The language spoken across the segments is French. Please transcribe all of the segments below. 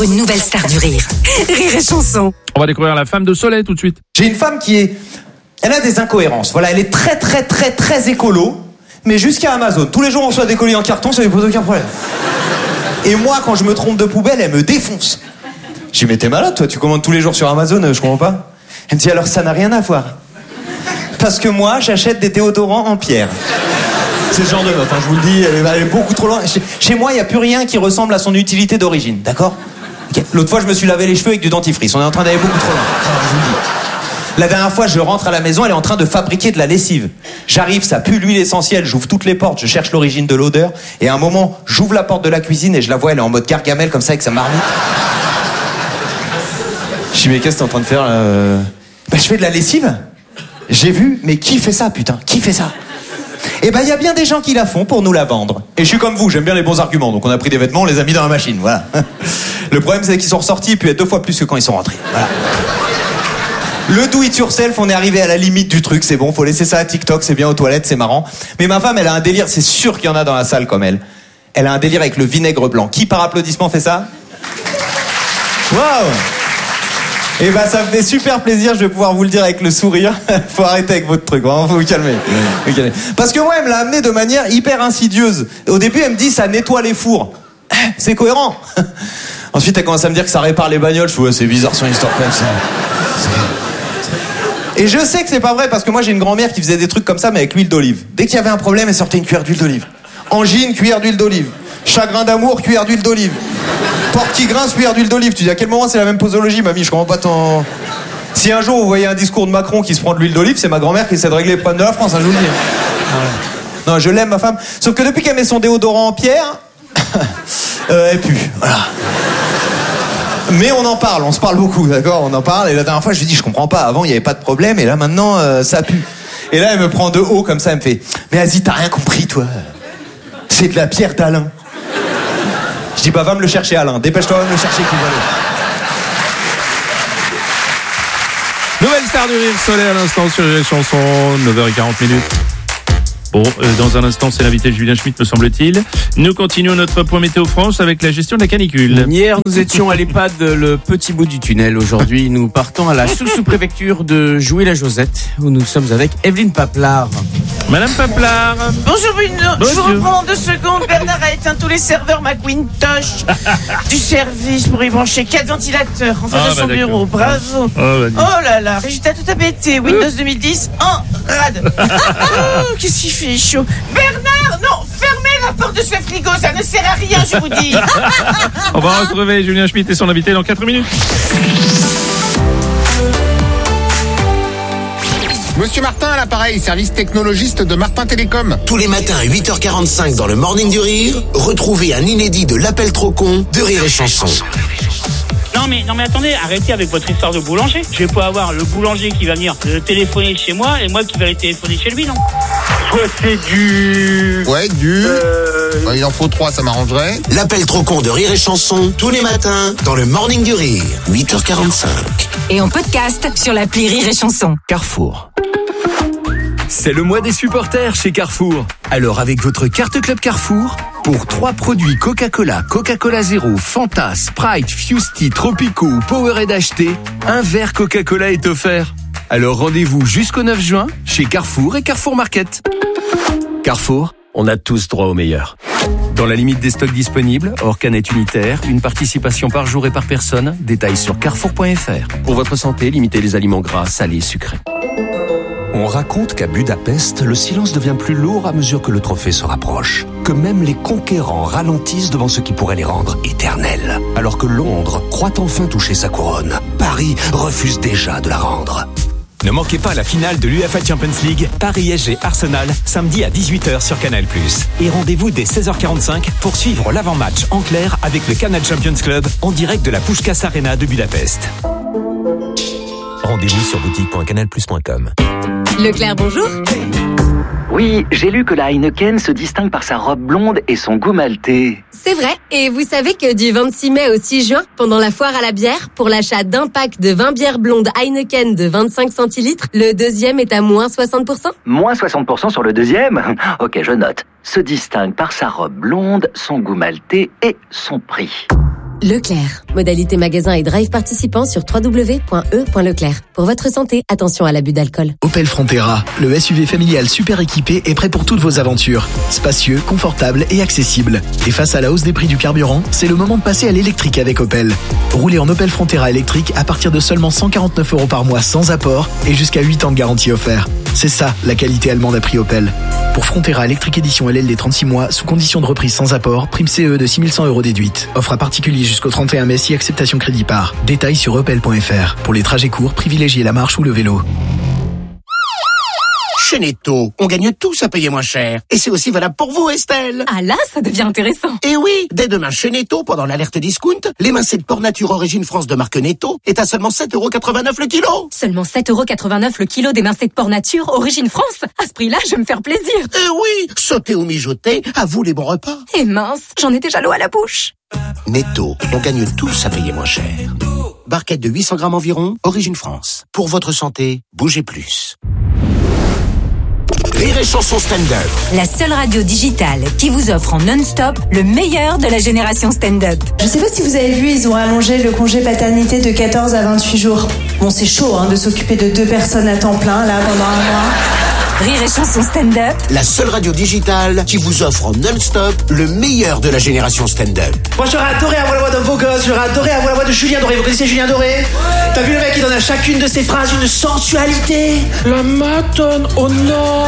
Une nouvelle star du rire. Rire et chanson. On va découvrir la femme de Soleil tout de suite. J'ai une femme elle a des incohérences. Voilà, elle est très écolo, mais jusqu'à Amazon. Tous les jours, on reçoit des colis en carton, ça lui pose aucun problème. Et moi, quand je me trompe de poubelle, elle me défonce. Je dis, mais t'es malade, toi, tu commandes tous les jours sur Amazon, je comprends pas. Elle me dit, alors ça n'a rien à voir. Parce que moi, j'achète des déodorants en pierre. C'est ce genre de meuf, je vous le dis, elle est beaucoup trop loin. Chez moi, il n'y a plus rien qui ressemble à son utilité d'origine, d'accord ? Okay. L'autre fois, je me suis lavé les cheveux avec du dentifrice. On est en train d'aller beaucoup trop loin. Je vous le dis. La dernière fois, je rentre à la maison, elle est en train de fabriquer de la lessive. J'arrive, ça pue l'huile essentielle, j'ouvre toutes les portes, je cherche l'origine de l'odeur. Et à un moment, j'ouvre la porte de la cuisine et je la vois, elle est en mode Gargamel, comme ça, avec sa marmite. Je dis, mais qu'est-ce que t'es en train de faire là ? Je fais de la lessive. J'ai vu, mais qui fait ça, putain ? Qui fait ça ? Eh ben, il y a bien des gens qui la font pour nous la vendre. Et je suis comme vous, j'aime bien les bons arguments. Donc on a pris des vêtements, on les a mis dans la machine, voilà. Le problème, c'est qu'ils sont ressortis et puis 2 fois plus que quand ils sont rentrés. Voilà. Le do it yourself, on est arrivé à la limite du truc, c'est bon, faut laisser ça à TikTok, c'est bien aux toilettes, c'est marrant. Mais ma femme, elle a un délire, c'est sûr qu'il y en a dans la salle comme elle. Elle a un délire avec le vinaigre blanc. Qui par applaudissement fait ça ? Waouh ! Et bah ça me fait super plaisir, je vais pouvoir vous le dire avec le sourire. Faut arrêter avec votre truc, faut vous calmer. Parce que moi, elle me l'a amené de manière hyper insidieuse. Au début, elle me dit ça nettoie les fours. C'est cohérent. Ensuite, elle commence à me dire que ça répare les bagnoles. Je fais ouais, c'est bizarre son histoire quand même. Et je sais que c'est pas vrai parce que moi j'ai une grand-mère qui faisait des trucs comme ça mais avec l'huile d'olive. Dès qu'il y avait un problème, elle sortait une cuillère d'huile d'olive. Angine, cuillère d'huile d'olive. Chagrin d'amour, cuillère d'huile d'olive. Porte qui grince, cuillère d'huile d'olive. Tu dis à quel moment c'est la même posologie, mamie ? Je comprends pas ton... Si un jour vous voyez un discours de Macron qui se prend de l'huile d'olive, c'est ma grand-mère qui essaie de régler les problèmes de la France, je vous le dis. Non, je l'aime ma femme. Sauf que depuis qu'elle met son déodorant en pierre, elle pue. Voilà. Mais on en parle, on se parle beaucoup, d'accord ? On en parle, et la dernière fois je lui dis je comprends pas, avant il y avait pas de problème, et là maintenant ça pue. Et là elle me prend de haut comme ça, elle me fait mais vas-y, t'as rien compris toi. C'est de la pierre d'Alain. Je dis bah va me le chercher Alain, dépêche-toi, va me le chercher qui va le... Nouvelle star du rire, Soleil à l'instant sur les chansons, 9h40. Bon, dans un instant, c'est l'invité Julien Schmitt, me semble-t-il. Nous continuons notre point météo France avec la gestion de la canicule. Hier, nous étions à l'EHPAD le petit bout du tunnel. Aujourd'hui, nous partons à la sous-préfecture de Jouy-la-Josette, où nous sommes avec Evelyne Paplard. Madame Paplard. Bonjour Bruno. Je vous reprends en 2 secondes. Bernard a éteint tous les serveurs McIntosh du service pour y brancher 4 ventilateurs en face de son bureau. Bravo. Oh là là, résultat tout a pété. Windows 2010 en rade. Oh, qu'est-ce qu'il fait chaud. Bernard, non, fermez la porte de ce frigo, ça ne sert à rien, je vous dis. On va retrouver Julien Schmitt et son invité dans 4 minutes. Monsieur Martin à l'appareil, service technologiste de Martin Télécom. Tous les matins à 8h45 dans le Morning du Rire, retrouvez un inédit de l'appel trop con de Rire et Chanson. Non mais attendez, arrêtez avec votre histoire de boulanger. Je vais pas avoir le boulanger qui va venir téléphoner chez moi et moi qui vais aller téléphoner chez lui, non ? Soit c'est du... Ouais, il en faut 3, ça m'arrangerait. L'appel trop con de Rire et Chanson, tous les matins dans le Morning du Rire, 8h45. Et en podcast sur l'appli Rire et Chanson. Carrefour. C'est le mois des supporters chez Carrefour. Alors avec votre carte Club Carrefour, pour 3 produits Coca-Cola, Coca-Cola Zero, Fanta, Sprite, Fusti, Tropico ou Powerade achetés, un verre Coca-Cola est offert. Alors rendez-vous jusqu'au 9 juin chez Carrefour et Carrefour Market. Carrefour, on a tous droit au meilleur. Dans la limite des stocks disponibles, hors canette unitaire, une participation par jour et par personne, détails sur carrefour.fr. Pour votre santé, limitez les aliments gras, salés, sucrés. On raconte qu'à Budapest, le silence devient plus lourd à mesure que le trophée se rapproche. Que même les conquérants ralentissent devant ce qui pourrait les rendre éternels. Alors que Londres croit enfin toucher sa couronne, Paris refuse déjà de la rendre. Ne manquez pas la finale de l'UEFA Champions League, Paris-SG Arsenal, samedi à 18h sur Canal+. Et rendez-vous dès 16h45 pour suivre l'avant-match en clair avec le Canal Champions Club en direct de la Puskás Arena de Budapest. Rendez-vous sur boutique.canalplus.com. Leclerc, bonjour. Oui, j'ai lu que la Heineken se distingue par sa robe blonde et son goût maltais. C'est vrai. Et vous savez que du 26 mai au 6 juin, pendant la foire à la bière, pour l'achat d'un pack de 20 bières blondes Heineken de 25 centilitres, le deuxième est à moins 60%. Moins 60% sur le deuxième ? Ok, je note. Se distingue par sa robe blonde, son goût maltais et son prix. Leclerc. Modalité magasin et drive participant sur www.e.leclerc. Pour votre santé, attention à l'abus d'alcool. Opel Frontera, le SUV familial super équipé est prêt pour toutes vos aventures. Spacieux, confortable et accessible. Et face à la hausse des prix du carburant, c'est le moment de passer à l'électrique avec Opel. Roulez en Opel Frontera électrique à partir de seulement 149 € par mois sans apport et jusqu'à 8 ans de garantie offert. C'est ça, la qualité allemande à prix Opel. Pour Frontera électrique édition LLD 36 mois, sous condition de reprise sans apport, prime CE de 6100 € déduite. Offre à particulier jusqu'au 31 mai si acceptation crédit par. Détails sur opel.fr. Pour les trajets courts, privilégiez la marche ou le vélo. Chez Netto, on gagne tous à payer moins cher. Et c'est aussi valable pour vous, Estelle. Ah là, ça devient intéressant. Et oui, dès demain chez Netto, pendant l'alerte discount, l'émincé de porc nature origine France de marque Netto est à seulement 7,89 € le kilo. Seulement 7,89 € le kilo d'émincé de porc nature, origine France. À ce prix-là, je vais me faire plaisir. Et oui, sauter ou mijoter, à vous les bons repas. Et mince, j'en ai déjà l'eau à la bouche. Netto, on gagne tous à payer moins cher. Barquette de 800 grammes environ, origine France. Pour votre santé, bougez plus. Rire et Chanson stand-up. La seule radio digitale qui vous offre en non-stop le meilleur de la génération stand-up. Je sais pas si vous avez vu, ils ont allongé le congé paternité de 14 à 28 jours. Bon, c'est chaud de s'occuper de 2 personnes à temps plein, là, pendant un mois. Rire et Chanson stand-up. La seule radio digitale qui vous offre en non-stop le meilleur de la génération stand-up. Moi, j'aurais adoré avoir la voix d'un beau gosse, j'aurais adoré avoir la voix de Julien Doré. Vous connaissez Julien Doré? T'as vu le mec qui donne à chacune de ses phrases une sensualité? La matone au nord.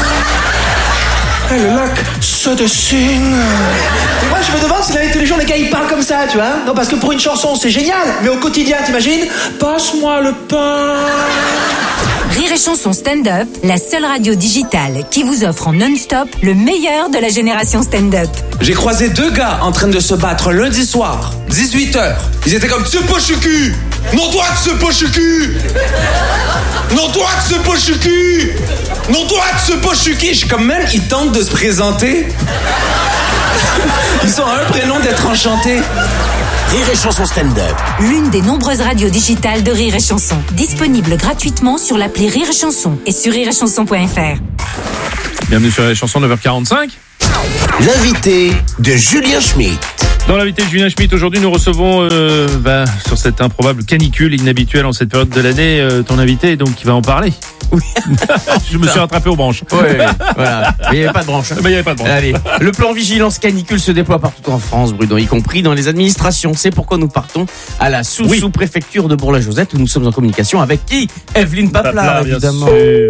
Et le lac se dessine. Et moi, je me demande si tous les jours les gars ils parlent comme ça, tu vois. Non, parce que pour une chanson, c'est génial. Mais au quotidien, t'imagines? Passe-moi le pain. Rire et Chanson stand-up, la seule radio digitale qui vous offre en non-stop le meilleur de la génération stand-up. J'ai croisé 2 gars en train de se battre lundi soir, 18h. Ils étaient comme « C'est poche cul !»« Non, toi, c'est poche cul !»« Non, toi, c'est poche cul !»« Non, toi, c'est poche cul !» Je suis comme même, ils tentent de se présenter. Ils ont un prénom d'être enchantés. Rire et Chanson stand-up. L'une des nombreuses radios digitales de Rire et Chanson. Disponible gratuitement sur l'appli Rire et Chanson et sur rireetchanson.fr. Bienvenue sur Rire et Chanson, 9h45. L'invité de Julien Schmitt. Dans l'invité de Julien Schmitt, aujourd'hui, nous recevons, sur cette improbable canicule inhabituelle en cette période de l'année, ton invité, donc, qui va en parler. Oui. Je me suis rattrapé aux branches. Oui, voilà. Mais il n'y avait pas de branche. Mais il n'y avait pas de branche. Allez. Le plan vigilance canicule se déploie partout en France, Bruno, y compris dans les administrations. C'est pourquoi nous partons à la sous-préfecture de Bourg-la-Josette, où nous sommes en communication avec qui? Evelyne Paplard, évidemment.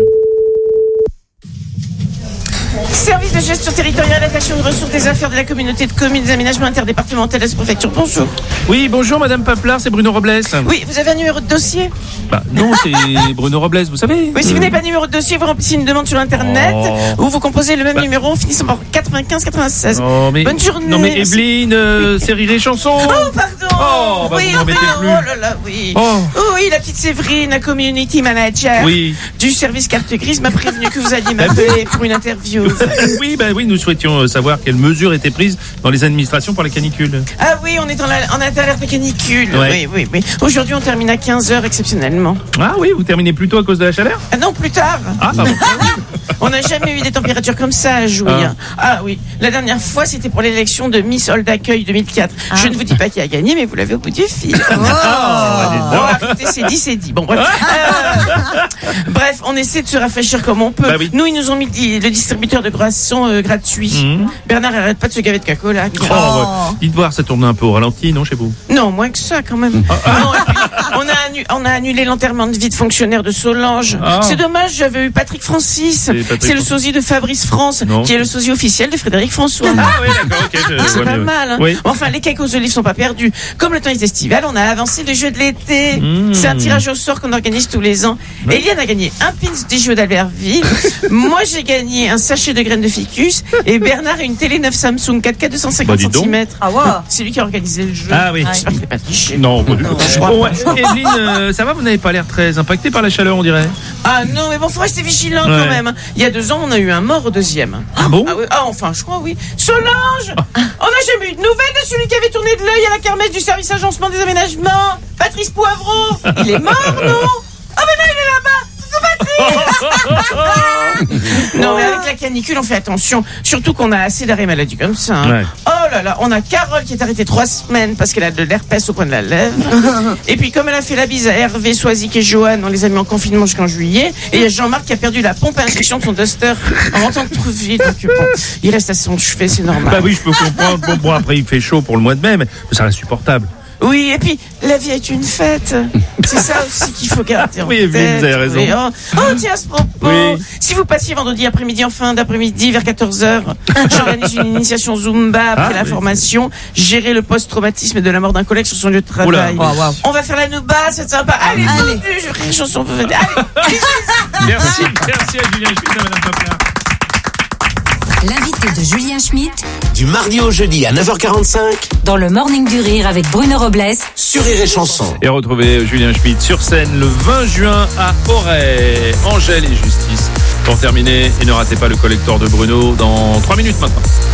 Service de gestion territoriale attaché aux ressources des affaires de la communauté de communes des aménagements interdépartementaux de la préfecture. Bonjour. Oui, bonjour Madame Paplard, c'est Bruno Robles. Oui, vous avez un numéro de dossier? Bah non, c'est Bruno Robles, vous savez. Oui, si vous n'avez pas de numéro de dossier, vous remplissez une demande sur Internet ou vous composez le même numéro finissant par 95-96. Bonne journée. Non mais Evelyne, c'est Rire et Chanson. Oh, pardon. Oh, bah oui, vous m'embêtez plus. Oh là là, oui. Oui, la petite Séverine, la community manager du service carte grise, m'a prévenu que vous alliez m'appeler pour une interview. Oui, nous souhaitions savoir quelles mesures étaient prises dans les administrations pour la canicule. Ah oui, on est en alerte canicule. Ouais. Oui. Aujourd'hui, on termine à 15h exceptionnellement. Ah oui, vous terminez plus tôt à cause de la chaleur? Ah non, plus tard. Ah pardon. On n'a jamais eu des températures comme ça à jouer. Ah oui, la dernière fois, c'était pour l'élection de Miss Hall d'accueil 2004. Je ne vous dis pas qui a gagné, mais vous l'avez au bout du fil. Arrêtez, c'est dit. Bon, bref. Bref, on essaie de se rafraîchir comme on peut. Bah oui. Nous, ils nous ont mis le distributeur de croissants gratuit. Bernard arrête pas de se gaver de Coca-Cola. Dites voir, ça tourne un peu au ralenti, non, chez vous? Non, moins que ça quand même. Non, et puis, on a annulé l'enterrement de vie de fonctionnaire de Solange. C'est dommage, j'avais eu Patrick Francis. C'est le sosie de Fabrice France, qui est le sosie officiel de Frédéric François. Ah oui, d'accord, ok. C'est pas mal. Oui. Enfin, les cakes aux olives sont pas perdus. Comme le temps est estival, on a avancé le jeu de l'été. C'est un tirage au sort qu'on organise tous les ans. Eliane a gagné un pins des jeux d'Albertville. Moi, j'ai gagné un sachet de graines de ficus. Et Bernard a une télé 9 Samsung 4K 250 cm. Ah ouais. C'est lui qui a organisé le jeu. Ah oui. J'espère qu'il n'est pas triché. Non, Evelyne, ça va, vous n'avez pas l'air très impacté par la chaleur, on dirait? Ah non, mais bon, faut rester vigilant quand même. Il y a 2 ans, on a eu un mort au 2e. Ah bon? Enfin, je crois, oui. Solange, on n'a jamais eu de nouvelles de celui qui avait tourné de l'œil à la kermesse du service agencement des aménagements. Patrice Poivreau, il est mort, non? Ah mais non, il est là-bas. C'est Patrice. Non, mais avec la canicule, on fait attention. Surtout qu'on a assez d'arrêts maladie comme ça. Hein. Ouais. Oh là là, on a Carole qui est arrêtée 3 semaines parce qu'elle a de l'herpès au coin de la lèvre. Et puis, comme elle a fait la bise à Hervé, Soisic et Johan, on les a mis en confinement jusqu'en juillet. Et il y a Jean-Marc qui a perdu la pompe à injection de son Duster en rentrant de Trouville. Donc, bon, il reste à son chevet, c'est normal. Bah oui, je peux comprendre. Bon, après, il fait chaud pour le mois de mai, mais ça reste supportable. Oui, et puis, la vie est une fête. C'est ça aussi qu'il faut garder en tête. Oui, Evelyne, vous avez raison. Oh, tiens, à ce propos, oui. Si vous passiez vendredi après-midi, en fin d'après-midi, vers 14h, j'organise une initiation Zumba après la formation, gérer le post-traumatisme de la mort d'un collègue sur son lieu de travail. On va faire la nouba, c'est sympa. Allez, je vais une chanson. Allez, merci à Julien Schmitt, à Madame Papla. L'invité de Julien Schmitt, du mardi au jeudi à 9h45, dans le Morning du Rire avec Bruno Robles, sur Rire et Chanson. Et retrouvez Julien Schmitt sur scène le 20 juin à Auray, Angèle et Justice. Pour terminer, et ne ratez pas le collector de Bruno dans 3 minutes maintenant.